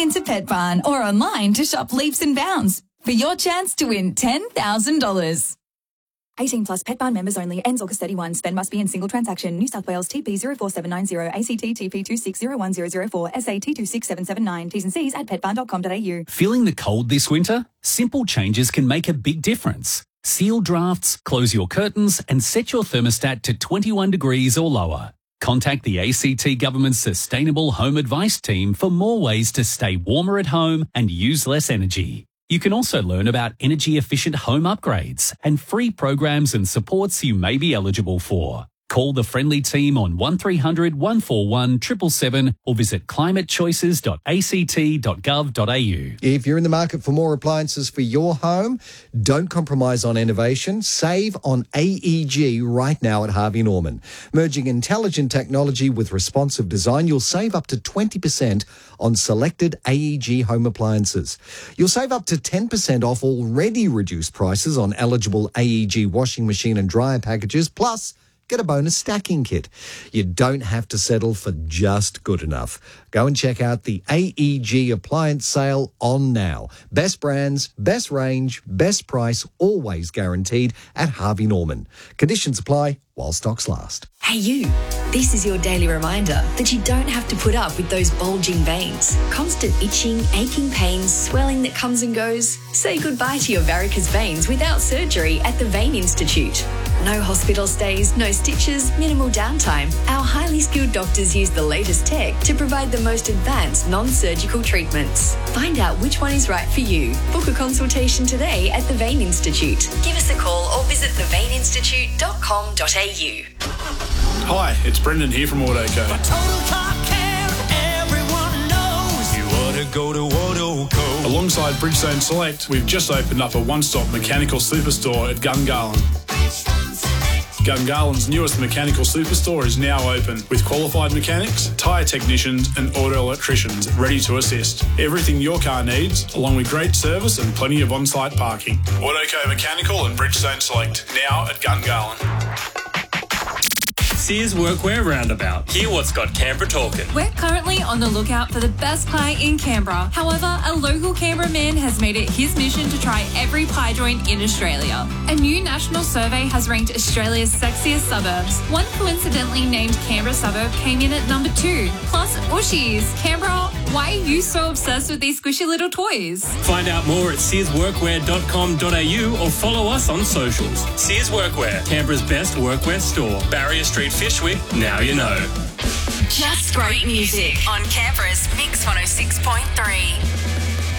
into Pet Barn or online to shop Leaps and Bounds for your chance to win $10,000. 18 plus Pet Barn members only. Ends August 31. Spend must be in single transaction. New South Wales TP 04790 ACT TP 2601004 SAT 26779. T's and C's at petbarn.com.au. Feeling the cold this winter? Simple changes can make a big difference. Seal drafts, close your curtains and set your thermostat to 21 degrees or lower. Contact the ACT Government's Sustainable Home Advice Team for more ways to stay warmer at home and use less energy. You can also learn about energy-efficient home upgrades and free programs and supports you may be eligible for. Call the friendly team on 1300 141 777 or visit climatechoices.act.gov.au. If you're in the market for more appliances for your home, don't compromise on innovation. Save on AEG right now at Harvey Norman. Merging intelligent technology with responsive design, you'll save up to 20% on selected AEG home appliances. You'll save up to 10% off already reduced prices on eligible AEG washing machine and dryer packages, plus get a bonus stacking kit. You don't have to settle for just good enough. Go and check out the AEG appliance sale on now. Best brands, best range, best price, always guaranteed at Harvey Norman. Conditions apply while stocks last. Hey you, this is your daily reminder that you don't have to put up with those bulging veins, constant itching, aching pains, swelling that comes and goes. Say goodbye to your varicose veins without surgery at the Vein Institute. No hospital stays, no stitches, minimal downtime. Our highly skilled doctors use the latest tech to provide the most advanced non-surgical treatments. Find out which one is right for you. Book a consultation today at the Vein Institute. Give us a call or visit theveininstitute.com.au. Hi, it's Brendan here from Autoco. For total car care, everyone knows you ought to go to Autoco. Alongside Bridgestone Select, we've just opened up a one-stop mechanical superstore at Gungahlin. Gungahlин's newest mechanical superstore is now open with qualified mechanics, tyre technicians and auto electricians ready to assist. Everything your car needs, along with great service and plenty of on-site parking. Autoco Mechanical and Bridgestone Select, now at Gungahlin. Sears Workwear Roundabout. Hear what's got Canberra talking. We're currently on the lookout for the best pie in Canberra. However, a local Canberra man has made it his mission to try every pie joint in Australia. A new national survey has ranked Australia's sexiest suburbs. One coincidentally named Canberra suburb came in at number 2. Plus, Ushies. Canberra, why are you so obsessed with these squishy little toys? Find out more at searsworkwear.com.au or follow us on socials. Sears Workwear, Canberra's best workwear store. Barrier Street, Fyshwick, now you know. Just great music on Canberra's Mix 106.3.